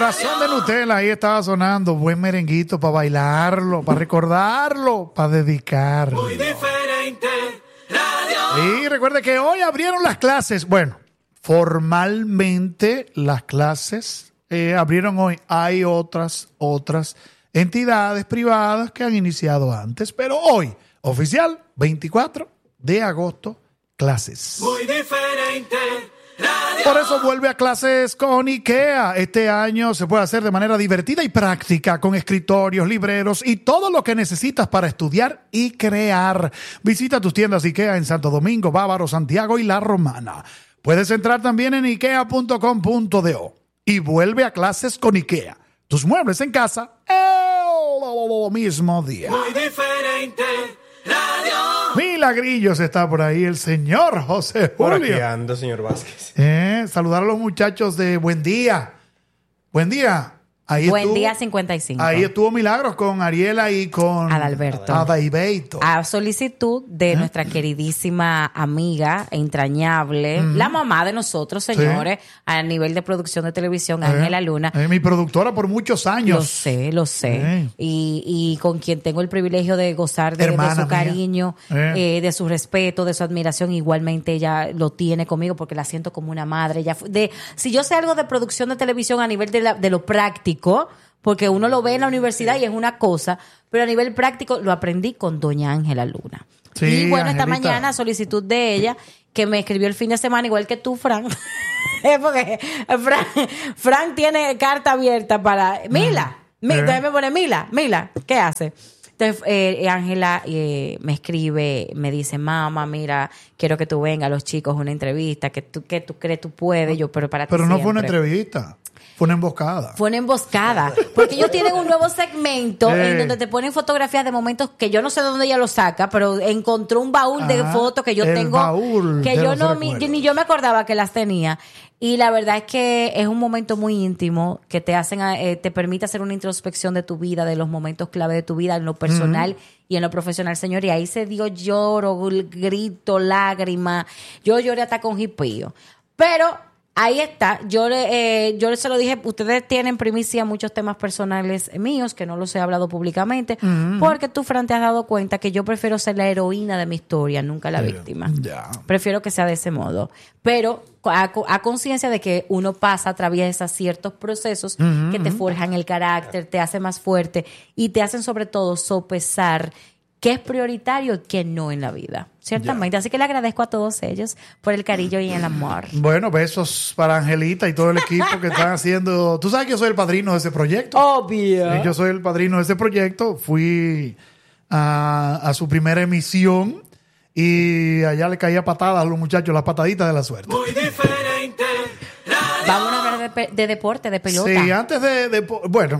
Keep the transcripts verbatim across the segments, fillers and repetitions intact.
Corazón de Nutella, ahí estaba sonando. Buen merenguito para bailarlo, para recordarlo, para dedicarlo. Muy diferente radio. Y recuerde que hoy abrieron las clases. Bueno, formalmente las clases eh, abrieron hoy. Hay otras, otras entidades privadas que han iniciado antes, pero hoy, oficial, veinticuatro de agosto, clases. Muy diferente radio. Por eso vuelve a clases con IKEA. Este año se puede hacer de manera divertida y práctica, con escritorios, libreros y todo lo que necesitas para estudiar y crear. Visita tus tiendas IKEA en Santo Domingo, Bávaro, Santiago y La Romana. Puedes entrar también en ikea punto com punto do y vuelve a clases con IKEA. Tus muebles en casa el mismo día. Muy diferente radio. Milagrillos está por ahí el señor José Por aquí Julio. ando, señor Vázquez. Eh, saludar a los muchachos de Buen Día. Buen Día. Ahí Buen estuvo, día cincuenta y cinco. Ahí estuvo Milagros con Ariela y con Adalberto. Adalberto. A solicitud de ¿Eh? nuestra queridísima amiga, entrañable, Mm. la mamá de nosotros, señores, Sí. a nivel de producción de televisión, Eh, Ángela Luna. eh, mi productora por muchos años. Lo sé, lo sé. Eh. Y, y con quien tengo el privilegio de gozar de, de Hermana su mía. cariño, Eh. eh, de su respeto, de su admiración. Igualmente ella lo tiene conmigo porque la siento como una madre. Ella fu- de, si yo sé algo de producción de televisión a nivel de, la- de lo práctico, porque uno lo ve en la universidad y es una cosa, pero a nivel práctico lo aprendí con doña Ángela Luna. Sí, y bueno, esta Angelita. mañana, a solicitud de ella, que me escribió el fin de semana, igual que tú, Fran. Es porque Fran, Fran tiene carta abierta para... Mila, Mi- Eh. entonces me pone Mila, Mila, ¿qué hace? Entonces, eh, Ángela eh, me escribe, me dice, mamá, mira, quiero que tú vengas a los chicos a una entrevista, que tú, que tú crees tú puedes, yo, pero para ti Pero no fue una siempre. entrevista, fue una emboscada. Fue una emboscada. Porque ellos tienen un nuevo segmento Eh. en donde te ponen fotografías de momentos que yo no sé de dónde ella lo saca, pero encontró un baúl de Ah, fotos que yo el tengo. baúl que de yo los no mi- recuerdos. ni yo me acordaba que las tenía. Y la verdad es que es un momento muy íntimo que te hacen, eh, te permite hacer una introspección de tu vida, de los momentos clave de tu vida, en lo personal y en lo profesional, señor. Y ahí se dio lloro, grito, lágrima. Yo lloré hasta con jipío. Pero ahí está. Yo le, eh, yo se lo dije, ustedes tienen primicia muchos temas personales míos que no los he hablado públicamente, porque tú, Fran, te has dado cuenta que yo prefiero ser la heroína de mi historia, nunca la víctima. Ya. Prefiero que sea de ese modo. Pero a, a conciencia de que uno pasa, atraviesa ciertos procesos que te forjan el carácter, te hacen más fuerte y te hacen sobre todo sopesar qué es prioritario y qué no en la vida. Ciertamente. Así que le agradezco a todos ellos por el cariño y el amor. Bueno, besos para Angelita y todo el equipo que están haciendo. Tú sabes que yo soy el padrino de ese proyecto. Obvio. Sí, yo soy el padrino de ese proyecto. Fui a, a su primera emisión y allá le caía patadas a los muchachos, las pataditas de la suerte. Muy diferente radio. Vamos a hablar de, pe- de deporte, de pelota. Sí, antes de... de po- bueno.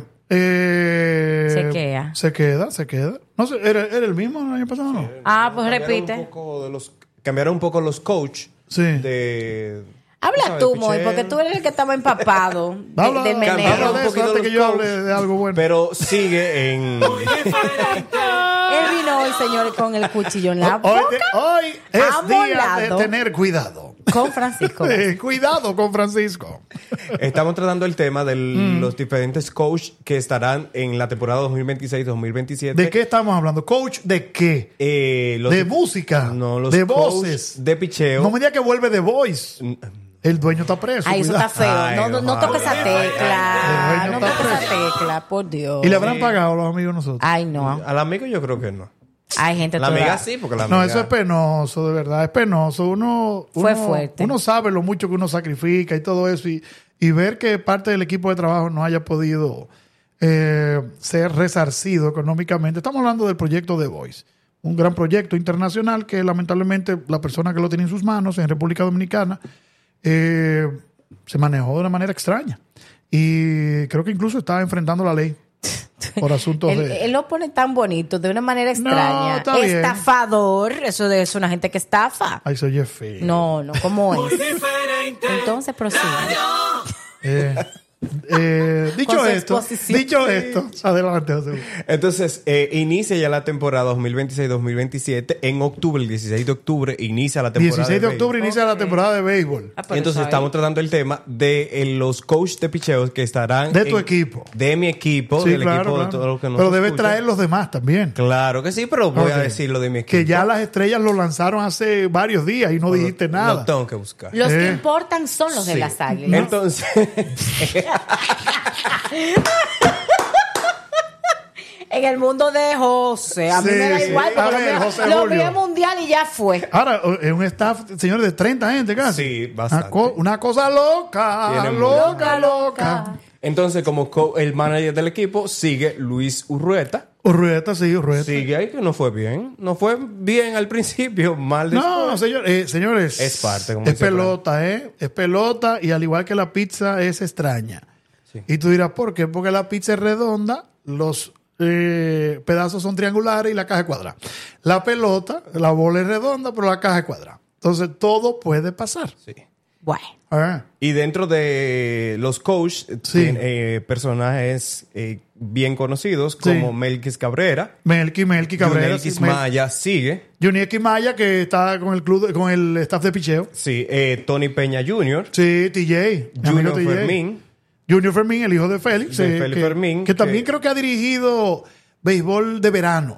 Eh, Se queda. Se queda, se queda. No sé, ¿era, era el mismo el año pasado o no? Ah, pues Cambiaron repite. un poco de los, cambiaron un poco los coach Sí. de... Habla sabes, tú, Moy, picheo. porque tú eres el que estaba empapado de, Habla, de habla meneo. de un eso poquito antes que los yo coach. hable de algo bueno. Pero sigue en... Muy diferente. Él vino hoy, señor, con el cuchillo en la Hoy, boca hoy es día Amolado. de tener cuidado. con Francisco. Eh, cuidado con Francisco. Estamos tratando el tema de Mm. los diferentes coach que estarán en la temporada dos mil veintiséis dos mil veintisiete. ¿De qué estamos hablando? ¿Coach de qué? Eh, los ¿De dip- música? No, los ¿De coach voces? de picheo. No me diga que vuelve The Voice. El dueño está preso. Ay, eso cuidado. está feo. Ay, no, no, no no, toques esa ay, tecla. ay, No ay, toques ay. esa tecla, por Dios. ¿Y le habrán pagado los amigos nosotros? Ay, no. Al amigo yo creo que no. Hay gente La toda- amiga sí, porque la amiga... No, eso es penoso, de verdad. Es penoso. Uno, Fue uno- fuerte. Uno sabe lo mucho que uno sacrifica y todo eso. Y, y ver que parte del equipo de trabajo no haya podido eh, ser resarcido económicamente. Estamos hablando del proyecto The Voice. Un gran proyecto internacional que lamentablemente la persona que lo tenía en sus manos en República Dominicana eh, se manejó de una manera extraña. Y creo que incluso estaba enfrentando la ley por asuntos Él, de... él lo pone tan bonito, de una manera extraña. está bien. Estafador. Eso de es una gente que estafa. Ay, soy feo. No, no, ¿cómo Muy es? diferente Entonces prosigue. radio. Eh, Eh, dicho Con su esto, exposición. dicho esto, adelante, José. Entonces, eh, inicia ya la temporada dos mil veintiséis dos mil veintisiete. En octubre, el dieciséis de octubre, inicia la temporada. dieciséis de octubre béisbol. inicia la Ok. temporada de béisbol. Ah, pero Entonces, eso ahí. estamos tratando el tema de eh, los coaches de picheos que estarán. De tu en- equipo. De mi equipo, Sí, del claro, equipo claro. de todos los que nos Pero debes escuchan. traer los demás también. Claro que sí, pero voy Ok. a decir lo de mi equipo. Que ya las estrellas lo lanzaron hace varios días y no dijiste Lo nada. tengo que buscar. Los que Eh. importan son los de Sí. las águilas. Entonces, En el mundo de José, a mí Sí, me da sí. igual, A porque lo ver, mío- José lo Julio. mío es mundial y ya fue. Ahora, es un staff, señores, de treinta gente casi. Sí, bastante. Una, co- una cosa loca, Tiene loca, mucha- loca. entonces como co- el manager del equipo sigue Luis Urrueta. Urrueta, sí, Urrueta. Sigue ahí que no fue bien. No fue bien al principio, mal después. No, señor, eh, señores. Es parte, como Es dice pelota, ¿eh? Es pelota y al igual que la pizza es extraña. Sí. Y tú dirás, ¿por qué? Porque la pizza es redonda, los eh, pedazos son triangulares y la caja es cuadrada. La pelota, la bola es redonda, pero la caja es cuadrada. Entonces, todo puede pasar. Sí. Bueno. Ah, Y dentro de los coaches, Sí. tiene, eh, personajes eh, bien conocidos como Sí. Melquis Cabrera, Melqui, Melqui Cabrera. Yunelkis sí, Mel- Maya sigue, Junieki Maya, que está con el club, de- con el staff de picheo. sí, eh, Tony Peña junior, Sí, T J. mi amigo Junior T J. Fermín, Junior Fermín, el hijo de Félix. De eh, Félix que, Fermín, que también que- creo que ha dirigido béisbol de verano.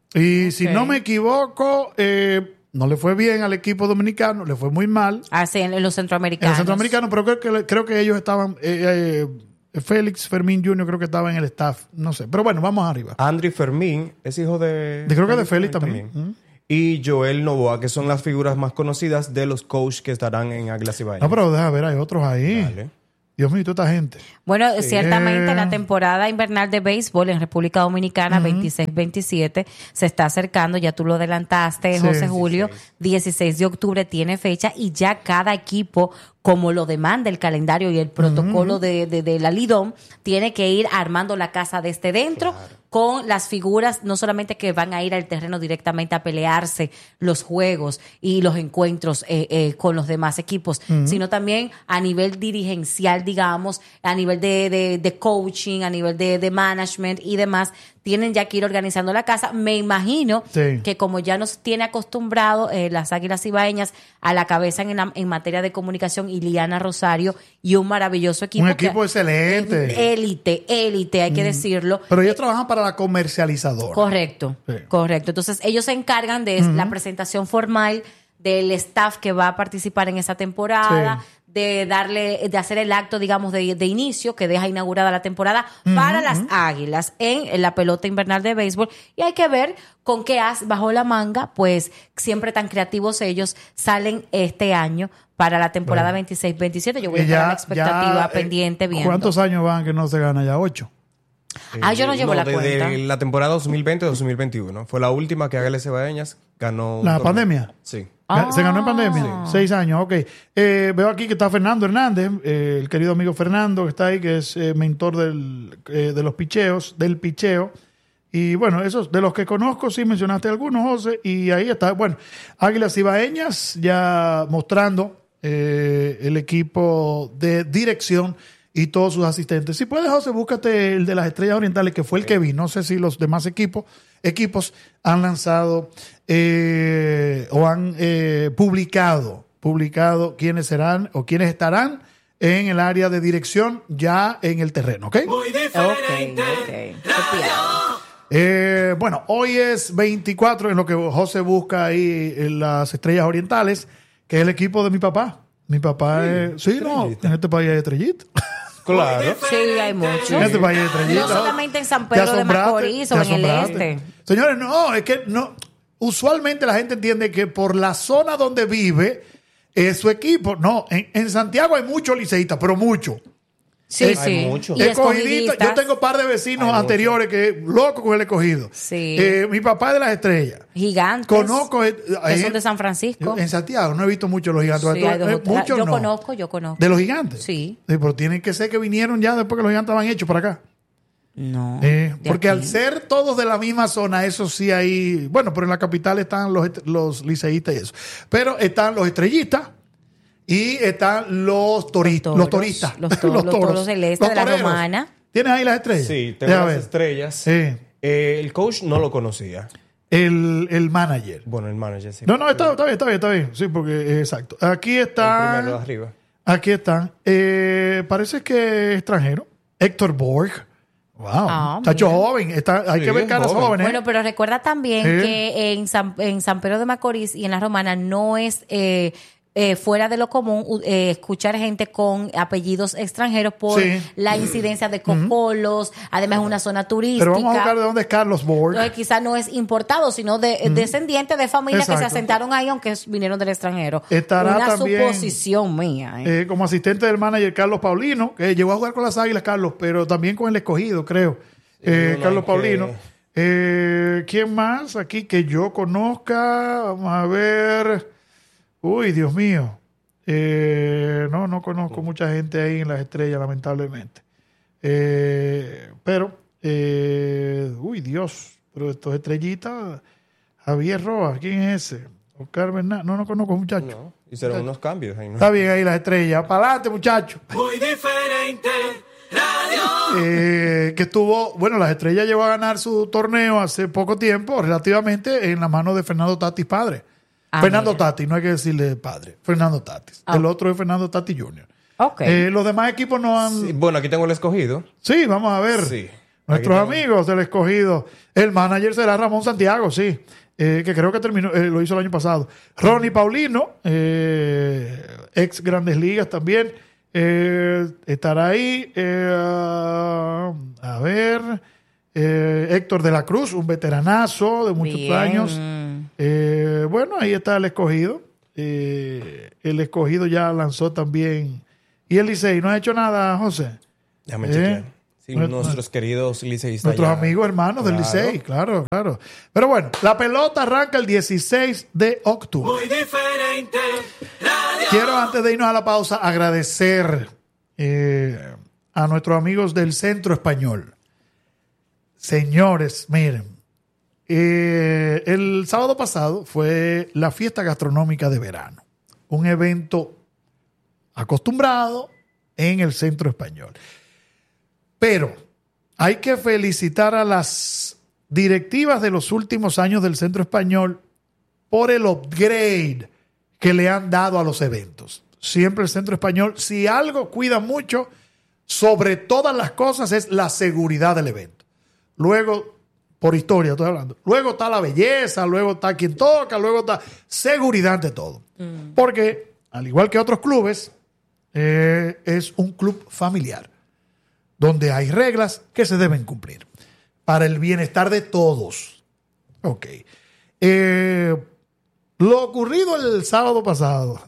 Y si Ok. no me equivoco, eh, no le fue bien al equipo dominicano, le fue muy mal Así en, en los en centroamericanos. el centroamericano, pero creo que, creo que ellos estaban, eh, eh, Félix Fermín junior creo que estaba en el staff, no sé. Pero bueno, vamos arriba. Andrew Fermín, es hijo de... De- creo que de Félix también. Mm. Y Joel Novoa, que son las figuras más conocidas de los coaches que estarán en Águilas Ibaeñas. No, pero deja ver, hay otros ahí. Dale. Dios mío, toda esta gente. Bueno, ciertamente Eh. la temporada invernal de béisbol en República Dominicana veintiséis veintisiete se está acercando, ya tú lo adelantaste, Sí, José sí, Julio, dieciséis de octubre tiene fecha y ya cada equipo, como lo demanda el calendario y el protocolo de, de, de la Lidom, tiene que ir armando la casa desde dentro con las figuras, no solamente que van a ir al terreno directamente a pelearse los juegos y los encuentros eh, eh, con los demás equipos, sino también a nivel dirigencial, digamos, a nivel de, de, de coaching, a nivel de, de management y demás, tienen ya que ir organizando la casa. Me imagino Sí. que como ya nos tiene acostumbrado eh, las Águilas Ibaeñas a la cabeza en, la- en materia de comunicación, Iliana Rosario y un maravilloso equipo. Un que- equipo excelente. Élite, élite, hay que decirlo. Pero ellos trabajan para la comercializadora. Correcto, Sí. correcto. Entonces ellos se encargan de la presentación formal del staff que va a participar en esa temporada, Sí. de darle, de hacer el acto, digamos, de, de inicio que deja inaugurada la temporada para las Águilas en, en la pelota invernal de béisbol. Y hay que ver con qué as bajo la manga, pues siempre tan creativos ellos salen este año para la temporada Bueno. veintiséis veintisiete. Yo voy a Y estar ya- a la expectativa ya, eh, pendiente viendo. ¿Cuántos años van que no se gana ya? ¿Ocho? Ah, yo no llevo la desde cuenta. la temporada dos mil veinte dos mil veintiuno. Fue la última que Águilas Ibaeñas ganó. un ¿La torneo. pandemia? Sí. Ah. ¿Se ganó en pandemia? Seis años, ok. Eh, veo aquí que está Fernando Hernández, eh, el querido amigo Fernando que está ahí, que es eh, mentor del, eh, de los picheos, del picheo. Y bueno, esos de los que conozco, sí mencionaste algunos, José, y ahí está. Bueno, Águilas Ibaeñas ya mostrando eh, el equipo de dirección y todos sus asistentes. Si puedes, José, búscate el de las Estrellas Orientales, que fue el que vi. No sé si los demás equipos, equipos han lanzado eh, o han eh, publicado, publicado quiénes serán o quiénes estarán en el área de dirección ya en el terreno, ¿ok? Muy Ok, diferente. ok. Copiado. Eh, bueno, hoy es veinticuatro, en lo que José busca ahí en las Estrellas Orientales, que es el equipo de mi papá. Mi papá es... Sí, no, en este país hay estrellita. Claro. Sí, hay muchos. En este país hay estrellita. No solamente en San Te Pedro de asombraste, Macorís te o en el asombraste. este. Señores, no, es que no. Usualmente la gente entiende que por la zona donde vive es su equipo. No, en, en Santiago hay muchos liceístas, pero muchos. Sí, Hay sí. muchos. Y Escogidistas. escogidistas. Yo tengo un par de vecinos Hay anteriores que locos con el escogido. Sí. Eh, mi papá es de las estrellas. Gigantes. Conozco. eh, hay Que son gente- de San Francisco. En Santiago no he visto muchos los gigantes. Sí, hay dos Eh, o tres. muchos Yo no. conozco, yo conozco. ¿De los gigantes? Sí. Pero tienen que ser que vinieron ya después que los gigantes estaban hechos para acá. No. Eh, de porque aquí. al ser todos de la misma zona, eso sí hay. Bueno, pero en la capital están los, est- los liceístas y eso. Pero están los estrellistas Y están los, tori- Los los, toros, turistas. los to- los toros celestes de la toreros. Romana. ¿Tienes ahí las estrellas? Sí, tengo Deja las ver. estrellas. Sí. Eh, el coach no lo conocía. El, el manager. Bueno, el manager sí. No, no, está, está bien, está bien, está bien. Sí, porque eh, exacto. Aquí El primero de está. arriba. Aquí están. Eh, parece que es extranjero. Héctor Borg. Wow. Ah, Muchacho mira. joven. Está, hay Sí, que ver caras joven. jóvenes. Bueno, pero recuerda también Sí. que en San, en San Pedro de Macorís y en la Romana no es eh, eh, fuera de lo común u- eh, escuchar gente con apellidos extranjeros por Sí. la incidencia de cocolos. Además, es una zona turística. Pero vamos a buscar de dónde es Carlos Borg. Entonces, quizás no es importado, sino de, descendiente de familias que se Exacto. asentaron ahí, aunque vinieron del extranjero. Estará una también, suposición mía. ¿eh? Eh, como asistente del manager Carlos Paulino, que llegó a jugar con las Águilas, Carlos, pero también con el escogido, creo. Eh, no Carlos hay que- Paulino. Eh, ¿Quién más aquí que yo conozca? Vamos a ver. Uy, Dios mío. Eh, no, no conozco mucha gente ahí en las estrellas, lamentablemente. Eh, pero, eh, uy, Dios, pero estos estrellitas. Javier Rojas, ¿quién es ese? Oscar Bernal. No, no conozco, muchacho. No, hicieron unos cambios ahí, ¿no? Está bien ahí las estrellas. Para adelante, muchachos. Muy diferente. Radio. Eh, que estuvo, bueno, las estrellas llegó a ganar su torneo hace poco tiempo, relativamente, en la mano de Fernando Tatis padre. Ah, Fernando mira. Tatis, no hay que decirle padre. Fernando Tatis. Ah. El otro es Fernando Tatis junior Ok. Eh, los demás equipos no han. Sí, Sí, bueno, aquí tengo el escogido. vamos a ver. Sí. Nuestros Aquí tengo- amigos del escogido. El manager será Ramón Santiago, sí. Eh, que creo que terminó, eh, lo hizo el año pasado. Ronnie Paulino, eh, ex Grandes Ligas también, eh, estará ahí. Eh, a ver, eh, Héctor de la Cruz, un veteranazo de muchos Bien. años. Eh, bueno, ahí está el escogido. Eh, el escogido ya lanzó también. ¿Y el Licey no ha hecho nada, José? Déjame Eh, chequear. Sí, nuestro- nuestros queridos liceístas. Nuestros ya- amigos hermanos del Claro. Licey, claro, claro. Pero bueno, la pelota arranca el dieciséis de octubre. Muy diferente. Radio. Quiero, antes de irnos a la pausa, agradecer eh, a nuestros amigos del Centro Español. Señores, miren, eh, el sábado pasado fue la fiesta gastronómica de verano, un evento acostumbrado en el Centro Español. Pero hay que felicitar a las directivas de los últimos años del Centro Español por el upgrade que le han dado a los eventos. Siempre el Centro Español, si algo cuida mucho, sobre todas las cosas, es la seguridad del evento. Luego, por historia estoy hablando, luego está la belleza, luego está quien toca, luego está seguridad ante todo. Porque, al igual que otros clubes, eh, es un club familiar, donde hay reglas que se deben cumplir para el bienestar de todos. Ok. Eh, lo ocurrido el sábado pasado.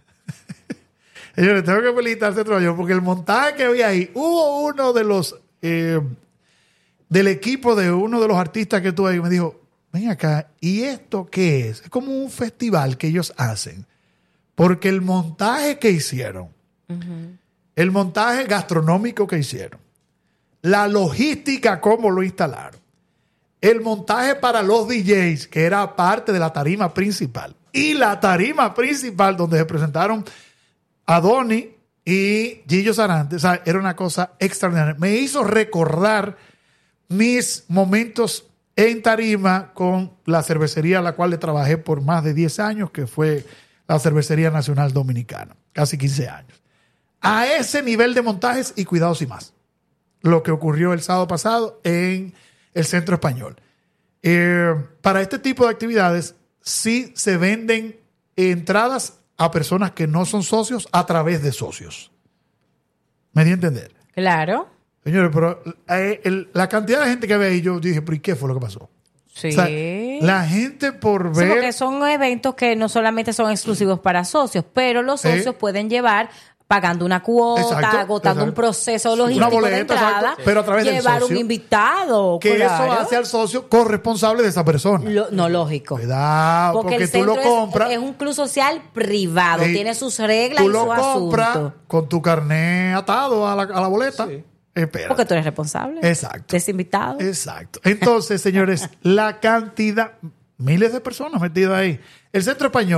Señores, tengo que felicitar al Centro Español porque el montaje que había ahí, hubo uno de los eh, del equipo de uno de los artistas que estuvo ahí, me dijo, ven acá, ¿y esto qué es? Es como un festival que ellos hacen. Porque el montaje que hicieron, el montaje gastronómico que hicieron, la logística, cómo lo instalaron, el montaje para los D Js, que era parte de la tarima principal, y la tarima principal donde se presentaron Adoni y Gillo Sarante, o sea, era una cosa extraordinaria. Me hizo recordar mis momentos en tarima con la cervecería a la cual le trabajé por más de diez años, que fue la Cervecería Nacional Dominicana, casi quince años. A ese nivel de montajes y cuidados y más. Lo que ocurrió el sábado pasado en el Centro Español. Eh, para este tipo de actividades sí se venden entradas a personas que no son socios a través de socios. ¿Me di a entender? Claro. Señores, pero eh, el- la cantidad de gente que había ahí, yo dije, ¿pero y qué fue lo que pasó? Sí. O sea, la gente por Sí, ver... porque son eventos que no solamente son exclusivos para socios, pero los Sí. socios pueden llevar pagando una cuota, Exacto, agotando exacto. un proceso Una logístico boleta, de entrada, exacto, pero a través del llevar socio. un invitado. que claro. eso hace al socio corresponsable de esa persona. Lo- no, lógico. Cuidado, porque, el tú lo centro es- compras. Es, un club social privado, Sí. tiene sus reglas Tú y lo sus compras asuntos. con tu carnet atado a la, a la boleta. Sí. Espera. Porque tú eres responsable. Exacto. De ese invitado. Exacto. Entonces, señores, la cantidad, miles de personas metidas ahí. El Centro Español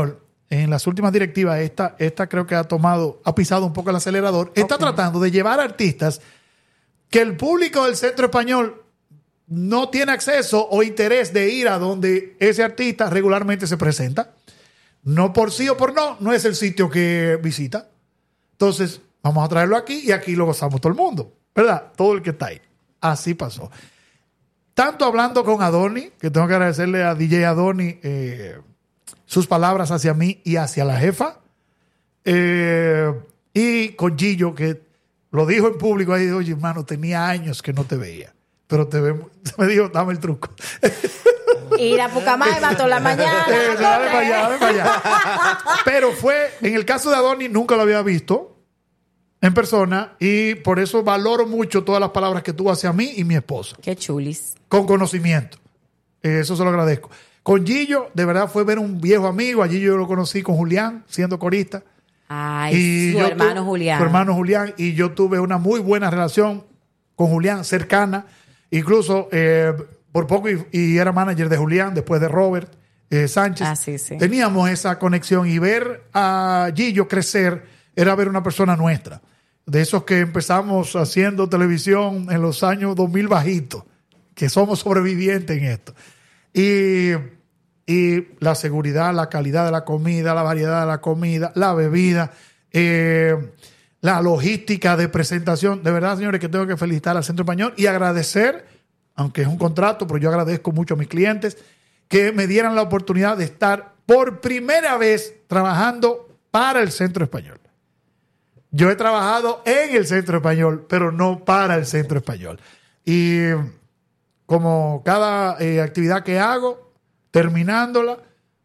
en las últimas directivas, esta, esta creo que ha tomado, ha pisado un poco el acelerador, está Okay. tratando de llevar artistas que el público del Centro Español no tiene acceso o interés de ir a donde ese artista regularmente se presenta. No por sí o por no, no es el sitio que visita. Entonces, vamos a traerlo aquí y aquí lo gozamos todo el mundo, ¿verdad? Todo el que está ahí. Así pasó. Tanto hablando con Adoni, que tengo que agradecerle a D J Adoni eh, sus palabras hacia mí y hacia la jefa, eh, y con Gillo, que lo dijo en público ahí, oye, hermano, tenía años que no te veía, pero te ve, me dijo, dame el truco. Ir a Pucamaima toda la mañana. Eh, dale para allá, dale para allá. Pero fue, en el caso de Adoni, nunca lo había visto en persona y por eso valoro mucho todas las palabras que tuvo hacia mí y mi esposa. Qué chulis. Con conocimiento. Eh, eso se lo agradezco. Con Gillo, de verdad, fue ver un viejo amigo. A Gillo yo lo conocí con Julián, siendo corista. Ay, Y su yo hermano tu- Julián. Su hermano Julián. Y yo tuve una muy buena relación con Julián, cercana. Incluso, eh, por poco, y, y era manager de Julián, después de Robert eh, Sánchez. Ah, sí, sí. Teníamos esa conexión. Y ver a Gillo crecer era ver una persona nuestra. De esos que empezamos haciendo televisión en los años dos mil bajitos, que somos sobrevivientes en esto. Y, y la seguridad, la calidad de la comida, la variedad de la comida, la bebida, eh, la logística de presentación. De verdad, señores, que tengo que felicitar al Centro Español y agradecer, aunque es un contrato, pero yo agradezco mucho a mis clientes que me dieran la oportunidad de estar por primera vez trabajando para el Centro Español. Yo he trabajado en el Centro Español, pero no para el Centro Español. Y como cada eh, actividad que hago, terminándola,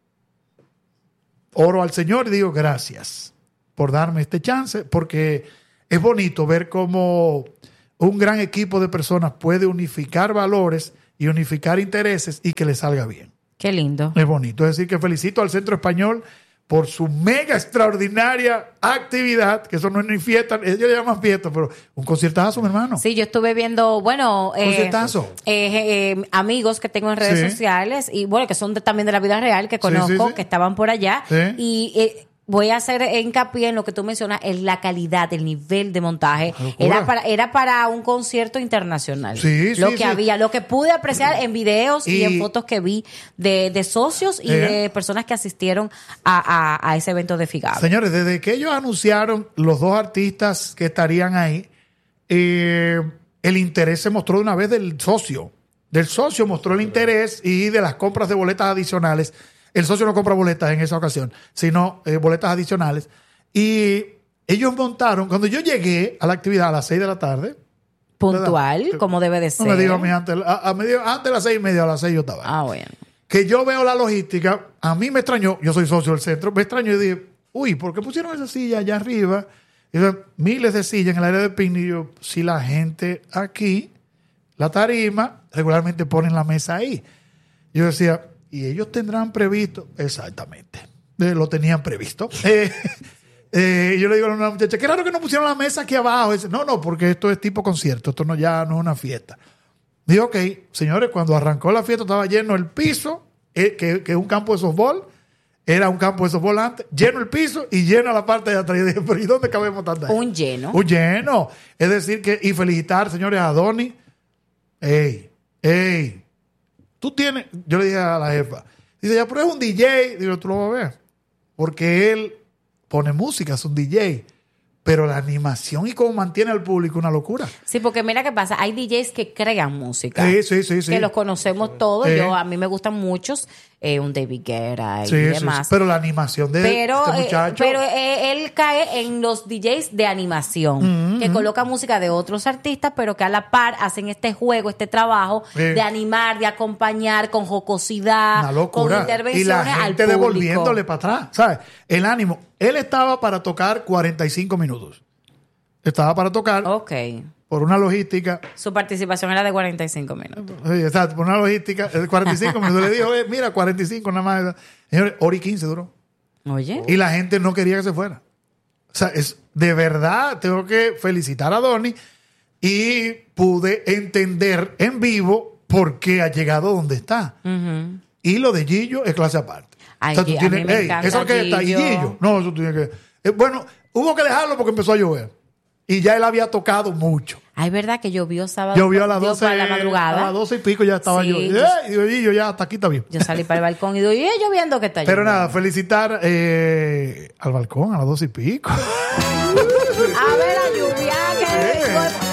oro al Señor y digo gracias por darme este chance, porque es bonito ver cómo un gran equipo de personas puede unificar valores y unificar intereses y que le salga bien. Qué lindo. Es bonito. Es decir, que felicito al Centro Español por su mega extraordinaria actividad, que eso no es ni fiesta, ellos le llaman fiesta, pero un conciertazo, mi hermano. Sí, yo estuve viendo, bueno, eh, Conciertazo. eh, eh, amigos que tengo en redes Sí. sociales y bueno, que son de- también de la vida real, que conozco, sí, sí. que estaban por allá. Sí. Y eh, voy a hacer hincapié en lo que tú mencionas, en la calidad, el nivel de montaje. Locura. Era para, era para un concierto internacional. Sí, lo sí, que sí. había, lo que pude apreciar en videos y, Y- en fotos que vi de, de socios y Eh. de personas que asistieron a, a, a ese evento de Figaro. Señores, desde que ellos anunciaron los dos artistas que estarían ahí, eh, el interés se mostró de una vez del socio. Del socio mostró el interés y de las compras de boletas adicionales. El socio no compra boletas en esa ocasión, sino eh, boletas adicionales. Y ellos montaron, cuando yo llegué a la actividad a las seis de la tarde, Puntual, ¿verdad? como debe de no ser. me digo a mí antes, a, a medio- antes de las seis y media, a las seis yo estaba. Ah, bueno. Que yo veo la logística, a mí me extrañó, yo soy socio del centro, me extrañó y dije, uy, ¿por qué pusieron esa silla allá arriba? Y yo, miles de sillas en el área de picnic. Y yo, si la gente aquí, la tarima, regularmente ponen la mesa ahí. Yo decía, ¿y ellos tendrán previsto? Exactamente. Eh, lo tenían previsto. Eh, eh, yo le digo a una muchacha, qué raro que no pusieron la mesa aquí abajo. Dice, no, no, porque esto es tipo concierto, esto no ya no es una fiesta. Digo, ok, señores, cuando arrancó la fiesta estaba lleno el piso, eh, que, que es un campo de softball, era un campo de softball antes, lleno el piso y lleno la parte de atrás. Y dije, pero ¿y dónde cabemos tanta gente? Un lleno. Un lleno. Es decir, que, y felicitar, señores, a Donny. Ey, ey, tú tienes, yo le dije a la jefa, dice, ya, pero es un D J. Digo, tú lo vas a ver. Porque él pone música, es un D J. Pero la animación y cómo mantiene al público, una locura. Sí, porque mira qué pasa, hay D Js que crean música. Sí, sí, sí, sí. Que los conocemos todos. Sí. Yo, a mí me gustan muchos, eh, un David Guetta y Sí, sí, demás. sí. Pero la animación de Pero, este eh, muchacho. pero eh, él cae en los D Js de animación, que coloca música de otros artistas, pero que a la par hacen este juego, este trabajo Sí. de animar, de acompañar con jocosidad, Una con locura. Y intervenciones la al gente público. devolviéndole para atrás. ¿Sabes? El ánimo. Él estaba para tocar cuarenta y cinco minutos. Estaba para tocar Ok. por una logística. Su participación era de cuarenta y cinco minutos. Sí, exacto, por una logística. eh, cuarenta y cinco minutos. Le dijo, eh, mira, cuarenta y cinco nada más. Señores, hora y quince duró. Oye. Y la gente no quería que se fuera. O sea, es de verdad, tengo que felicitar a Donny y pude entender en vivo por qué ha llegado donde está. Ujú. Y lo de Gillo es clase aparte. Ay, O sea, tú a tienes- mí me ey, encanta ¿eso qué está? ¿Y Gillo. Gillo? No, eso tiene que... eh, bueno, hubo que dejarlo porque empezó a llover. Y ya él había tocado mucho. Ay, verdad que llovió sábado. Llovió a las dio doce para la madrugada. A las doce y pico ya estaba Sí, lloviendo. yo- Eh, y digo, Gillo, ya hasta aquí está bien. Yo salí para el balcón y digo, y lloviendo que está Pero lloviendo. nada, felicitar eh, al balcón a las doce y pico. A ver la lluvia, que